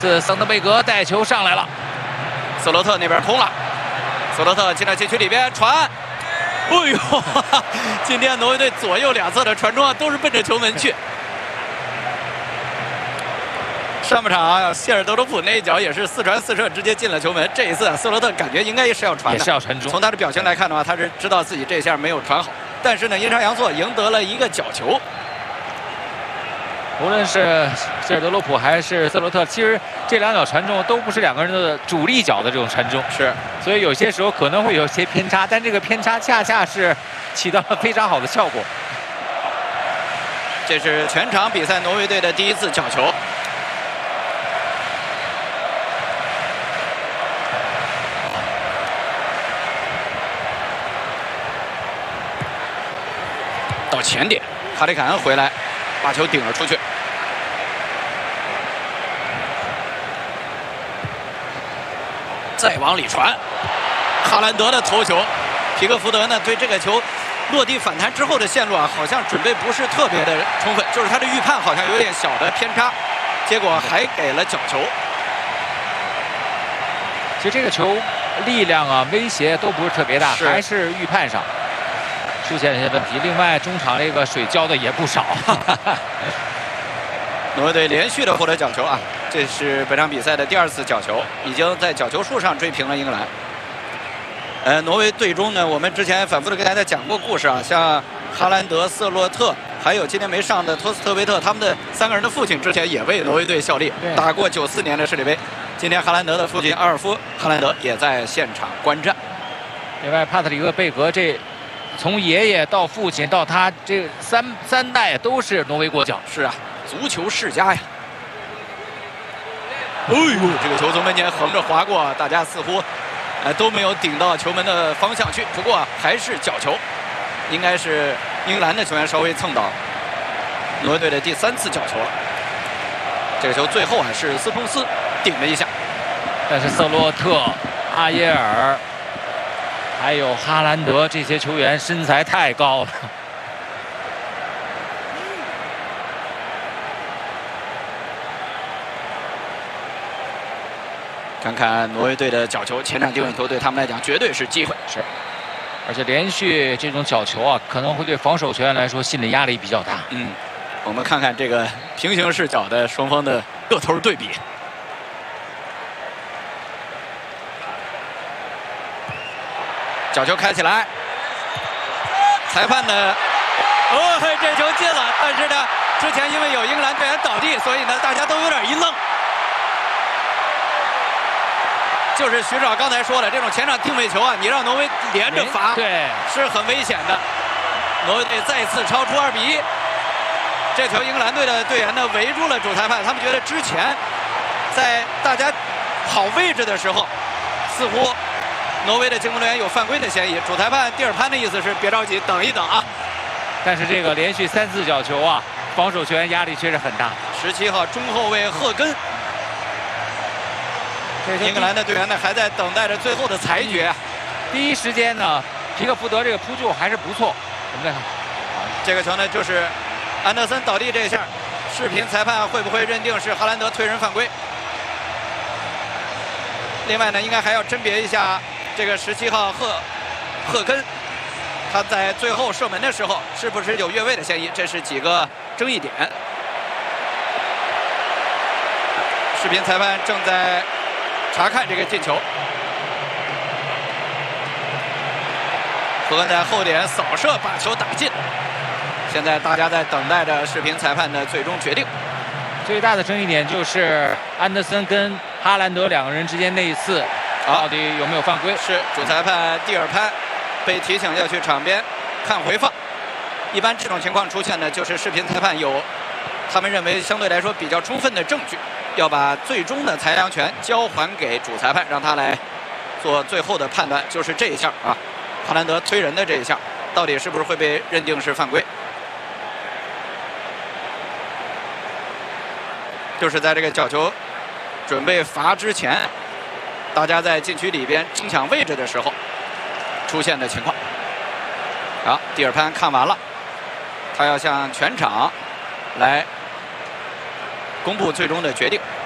桑德贝格带球上来了， 斯洛特那边空了，斯洛特进到禁区里边传，哎呦，今天挪威队左右两侧的传中都是奔着球门去。上半场谢尔德罗普那一脚也是4传4射，直接进了球门。这一次斯洛特感觉应该是要传的， 也是要传中。 从他的表情来看的话，他是知道自己这下没有传好，但是呢，阴差阳错赢得了一个角球。 无论是谢尔德罗普还是斯洛特，其实这两脚传中都不是两个人的主力脚的这种传中， 是， 所以有些时候可能会有些偏差，但这个偏差恰恰是起到了非常好的效果。 这是全场比赛挪威队的第一次角球。到前点，哈里凯恩回来，把球顶了出去。再往里传，哈兰德的头球，皮克福德呢对这个球落地反弹之后的线路啊，好像准备不是特别的充分，就是他的预判好像有点小的偏差，结果还给了角球。 其实这个球力量啊、威胁都不是特别大，还是预判上出现了一些问题。另外，中场这个水浇的也不少。 挪威队连续的获得角球啊，这是本场比赛的第2次角球，已经在角球数上追平了英格兰。挪威队中呢，我们之前反复的跟大家讲过故事啊，像哈兰德、瑟洛特，还有今天没上的托斯特维特，他们的3个人的父亲之前也为挪威队效力，打过94年的世界杯。今天哈兰德的父亲阿尔夫·哈兰德也在现场观战。 另外，帕特里克·贝格这从爷爷到父亲到他这三代都是挪威国脚。 是啊，足球世家呀。哎呦，这个球从门前横着划过，大家似乎都没有顶到球门的方向去。不过还是角球，应该是英格兰的球员稍微蹭到挪威队的第3次角球了。这个球最后还是斯通斯顶了一下， 但是瑟洛特、阿耶尔还有哈兰德这些球员身材太高了。 看看挪威队的角球，前场定位球对他们来讲绝对是机会。 是，而且连续这种角球啊，可能会对防守球员来说心理压力比较大。 我们看看这个平行视角的双方的个头对比。角球开起来，裁判呢？这球进了，但是呢，之前因为有英格兰队员倒地，所以呢，大家都有点一愣。就是徐指导刚才说了，这种前场定位球啊，你让挪威连着罚， 对， 是很危险的。挪威队再次超出2比1。这球英格兰队的队员呢围住了主裁判，他们觉得之前在大家跑位置的时候，似乎挪威的进攻队员有犯规的嫌疑。主裁判蒂尔潘的意思是别着急，等一等啊。 但是这个连续3次角球啊，防守球员压力确实很大。 17号中后卫赫根，英格兰的队员呢还在等待着最后的裁决。 第一时间呢，皮克福德这个扑救还是不错。我们再看， 这个球呢就是安德森倒地这一下，视频裁判会不会认定是哈兰德推人犯规？另外呢，应该还要甄别一下这个17号赫根，他在最后射门的时候是不是有越位的嫌疑？这是几个争议点。视频裁判正在查看这个进球。赫根在后点扫射把球打进。现在大家在等待着视频裁判的最终决定。 最大的争议点就是安德森跟哈兰德2个人之间那一次，到底有没有犯规？ 是主裁判蒂尔潘被提醒要去场边看回放。一般这种情况出现呢，就是视频裁判有他们认为相对来说比较充分的证据，要把最终的裁量权交还给主裁判，让他来做最后的判断。就是这一下啊，哈兰德推人的这一下，到底是不是会被认定是犯规？就是在这个角球准备罚之前，大家在禁区里边争抢位置的时候出现的情况。好，蒂尔潘看完了，他要向全场来公布最终的决定。